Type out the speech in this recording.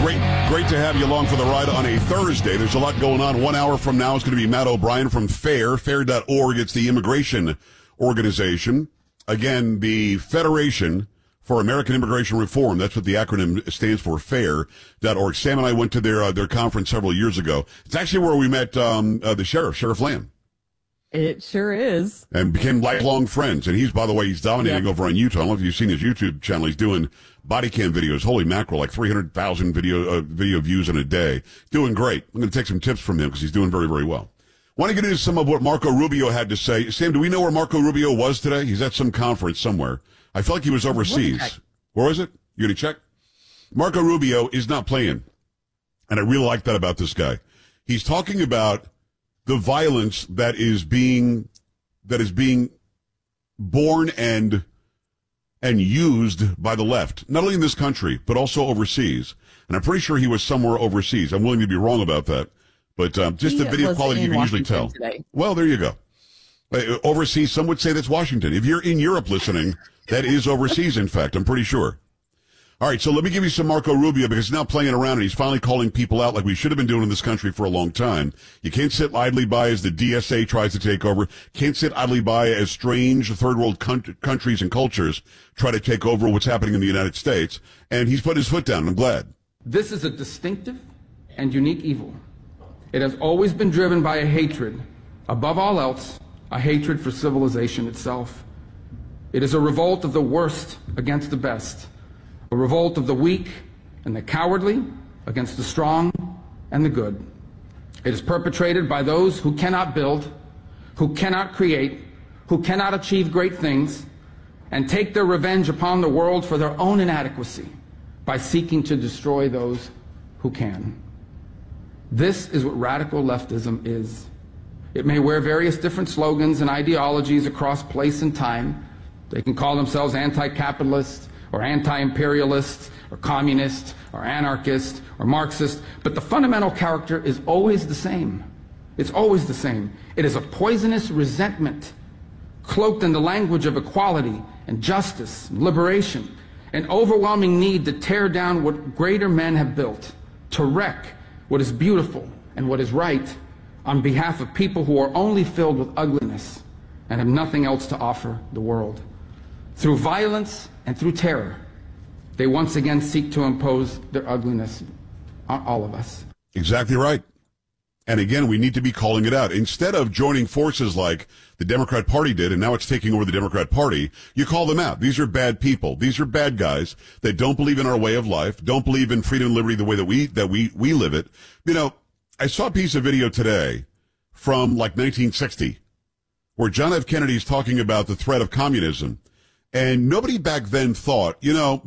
Great to have you along for the ride on a Thursday. There's a lot going on. 1 hour from now is going to be Matt O'Brien from FAIR. FAIR.org. It's the immigration organization. Again, the Federation for American Immigration Reform. That's what the acronym stands for, FAIR.org. Sam and I went to their conference several years ago. It's actually where we met the Sheriff Lamb. It sure is. And became lifelong friends. And he's, by the way, he's dominating over on YouTube. I don't know if you've seen his YouTube channel. He's doing body cam videos. Holy mackerel, like 300,000 video views in a day. Doing great. I'm going to take some tips from him because he's doing very, very well. Want to get into some of what Marco Rubio had to say. Sam, do we know where Marco Rubio was today? He's at some conference somewhere. I feel like he was overseas. Where was it? You going to check? Marco Rubio is not playing. And I really like that about this guy. He's talking about the violence that is being born and used by the left, not only in this country, but also overseas. And I'm pretty sure he was somewhere overseas. I'm willing to be wrong about that. But just the video quality, you can usually tell. Today. Well, there you go. Overseas, some would say that's Washington. If you're in Europe listening, that is overseas, in fact. I'm pretty sure. All right, so let me give you some Marco Rubio because he's now playing around and he's finally calling people out like we should have been doing in this country for a long time. You can't sit idly by as the DSA tries to take over. Can't sit idly by as strange third world countries and cultures try to take over what's happening in the United States. And he's put his foot down, and I'm glad. This is a distinctive and unique evil. It has always been driven by a hatred, above all else, a hatred for civilization itself. It is a revolt of the worst against the best. A revolt of the weak and the cowardly against the strong and the good. It is perpetrated by those who cannot build, who cannot create, who cannot achieve great things, and take their revenge upon the world for their own inadequacy by seeking to destroy those who can. This is what radical leftism is. It may wear various different slogans and ideologies across place and time. They can call themselves anti-capitalist, or anti-imperialist, or communist, or anarchist, or Marxist, but the fundamental character is always the same. It's always the same. It is a poisonous resentment, cloaked in the language of equality and justice and liberation, an overwhelming need to tear down what greater men have built, to wreck what is beautiful and what is right on behalf of people who are only filled with ugliness and have nothing else to offer the world. Through violence and through terror, they once again seek to impose their ugliness on all of us. Exactly right. And again, we need to be calling it out. Instead of joining forces like the Democrat Party did, and now it's taking over the Democrat Party, you call them out. These are bad people. These are bad guys that don't believe in our way of life, don't believe in freedom and liberty the way that we live it. You know, I saw a piece of video today from like 1960 where John F. Kennedy is talking about the threat of communism. And nobody back then thought,